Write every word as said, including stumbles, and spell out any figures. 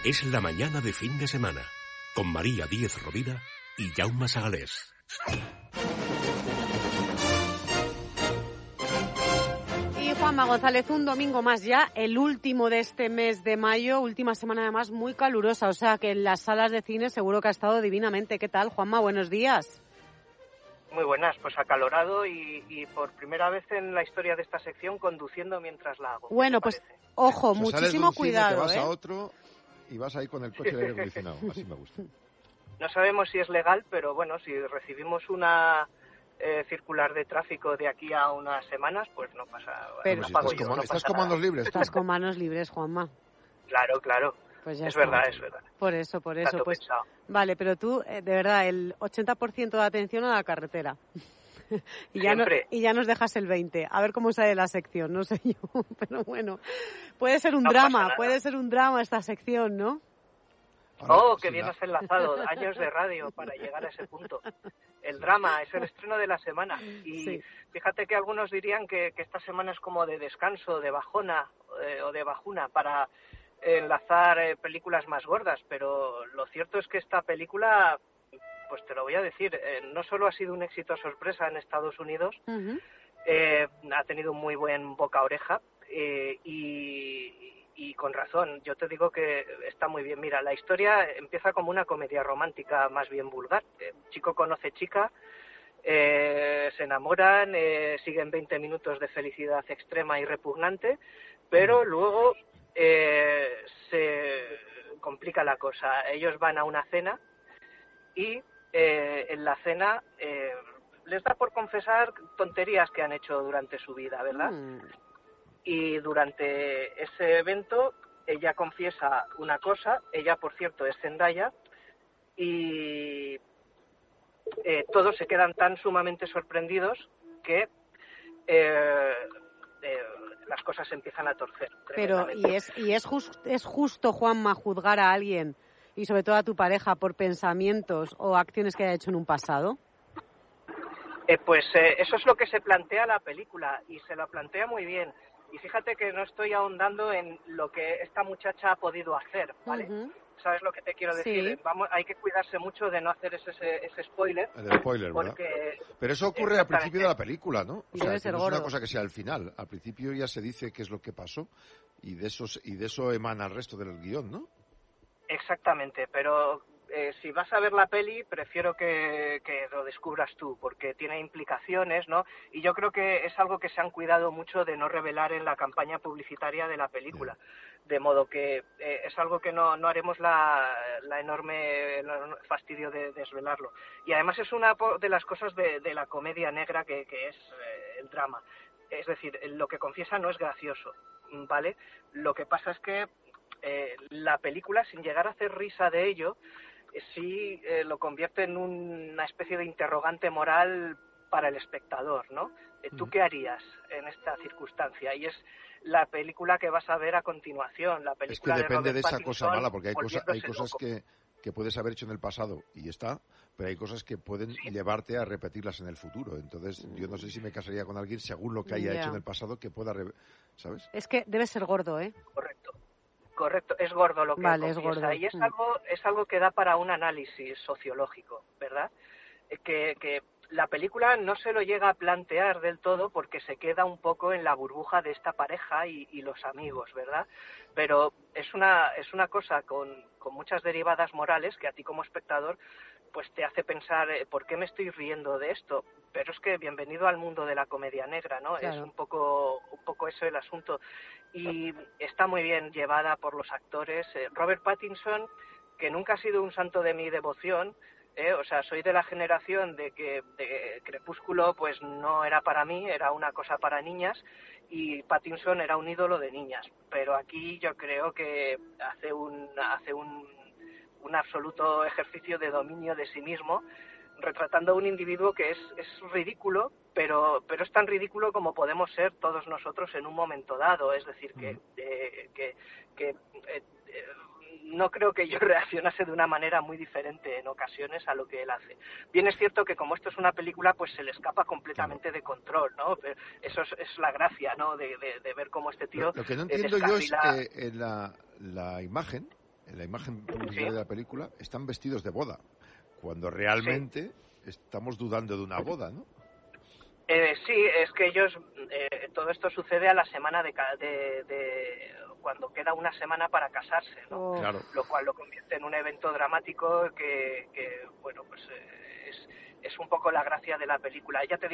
Es la mañana de fin de semana, con María Díez Rovira y Jaume Sagalés. Y Juanma González, un domingo más ya, el último de este mes de mayo, última semana además muy calurosa, o sea que en las salas de cine seguro que ha estado divinamente. ¿Qué tal, Juanma? Buenos días. Muy buenas, pues acalorado y, y por primera vez en la historia de esta sección conduciendo mientras la hago. Bueno, pues ojo, o sea, muchísimo cuidado, cine, te vas ¿eh? a otro y vas ahí con el coche de aire acondicionado, así me gusta. No sabemos si es legal, pero bueno, si recibimos una eh, circular de tráfico de aquí a unas semanas, pues no pasa, pero, no si pago estás yo, con, no estás pasa con manos nada. libres. Estás con manos libres, Juanma. Claro, claro. Pues ya es está. verdad, es verdad. Por eso, por eso. Tanto Pues, pensado. vale, pero tú, eh, de verdad, el ochenta por ciento de atención a la carretera. y, ya no, y ya nos dejas el veinte. A ver cómo sale la sección, no sé yo. Pero bueno, puede ser un no drama, puede ser un drama esta sección, ¿no? Oh, qué bien has enlazado. Años de radio para llegar a ese punto. El drama es el estreno de la semana. Y sí. Fíjate que algunos dirían que, que esta semana es como de descanso, de bajona eh, o de bajuna para enlazar eh, películas más gordas. Pero lo cierto es que esta película, pues te lo voy a decir, eh, no solo ha sido un éxito sorpresa en Estados Unidos, uh-huh. eh, ha tenido un muy buen boca-oreja eh, y... Y con razón, yo te digo que está muy bien. Mira, la historia empieza como una comedia romántica más bien vulgar. Eh, chico conoce chica, eh, se enamoran, eh, siguen veinte minutos de felicidad extrema y repugnante, pero luego eh, se complica la cosa. Ellos van a una cena y eh, en la cena eh, les da por confesar tonterías que han hecho durante su vida, ¿verdad? Mm. Y durante ese evento ella confiesa una cosa, ella por cierto es Zendaya, y eh, todos se quedan tan sumamente sorprendidos que eh, eh, las cosas se empiezan a torcer. Pero, ¿y es, y es, just, es justo, Juanma, juzgar a alguien, y sobre todo a tu pareja, por pensamientos o acciones que haya hecho en un pasado? Eh, pues eh, eso es lo que se plantea la película, y se lo plantea muy bien. Y fíjate que no estoy ahondando en lo que esta muchacha ha podido hacer, ¿vale? Uh-huh. ¿Sabes lo que te quiero decir? Sí. Vamos, hay que cuidarse mucho de no hacer ese, ese, ese spoiler. El spoiler, porque... ¿verdad? Pero eso ocurre al principio de la película, ¿no? O sea, que no es una cosa que sea al final. Al principio ya se dice qué es lo que pasó y de eso, y de eso emana el resto del guión, ¿no? Exactamente, pero... Eh, si vas a ver la peli, prefiero que, que lo descubras tú, porque tiene implicaciones, ¿no? Y yo creo que es algo que se han cuidado mucho de no revelar en la campaña publicitaria de la película. Yeah. De modo que eh, es algo que no, no haremos la, la enorme el fastidio de desvelarlo. Y además es una de las cosas de, de la comedia negra que, que es eh, el drama. Es decir, lo que confiesa no es gracioso, ¿vale? Lo que pasa es que eh, la película, sin llegar a hacer risa de ello, sí eh, lo convierte en un, una especie de interrogante moral para el espectador, ¿no? Eh, ¿Tú qué harías en esta circunstancia? Y es la película que vas a ver a continuación, la película Es que depende de, de esa Pattinson, cosa mala, porque hay, cosa, hay cosas loco. que, que puedes haber hecho en el pasado y está, pero hay cosas que pueden ¿Sí? llevarte a repetirlas en el futuro. Entonces, yo no sé si me casaría con alguien según lo que haya yeah. hecho en el pasado que pueda, re... ¿sabes? Es que debe ser gordo, ¿eh? Correcto. Correcto, es gordo lo que vale, confiesa, es gordo. y es algo es algo que da para un análisis sociológico, ¿verdad? Que, que la película no se lo llega a plantear del todo porque se queda un poco en la burbuja de esta pareja y, y los amigos, ¿verdad? Pero es una es una cosa con, con muchas derivadas morales que a ti como espectador pues te hace pensar eh, ¿por qué me estoy riendo de esto? Pero es que bienvenido al mundo de la comedia negra, ¿no? Claro. Es un poco un poco eso el asunto. Y está muy bien llevada por los actores. Eh, Robert Pattinson, que nunca ha sido un santo de mi devoción, eh, o sea, soy de la generación de que de Crepúsculo pues no era para mí, era una cosa para niñas, y Pattinson era un ídolo de niñas. Pero aquí yo creo que hace un hace un, un absoluto ejercicio de dominio de sí mismo, retratando a un individuo que es, es ridículo, pero pero es tan ridículo como podemos ser todos nosotros en un momento dado. Es decir, que, eh, que, que eh, eh, no creo que yo reaccionase de una manera muy diferente en ocasiones a lo que él hace. Bien es cierto que como esto es una película, pues se le escapa completamente de control, ¿no? Pero eso es, es la gracia, ¿no? De, de, de ver cómo este tío... Lo, lo que no entiendo yo es que en la, la imagen en la imagen publicitaria de la película, están vestidos de boda, cuando realmente sí. estamos dudando de una boda, ¿no? Eh, sí, es que ellos, eh, todo esto sucede a la semana de, de, de cuando queda una semana para casarse, ¿no? Oh. Claro. Lo cual lo convierte en un evento dramático que, que bueno, pues eh, es, es un poco la gracia de la película. Ya te digo,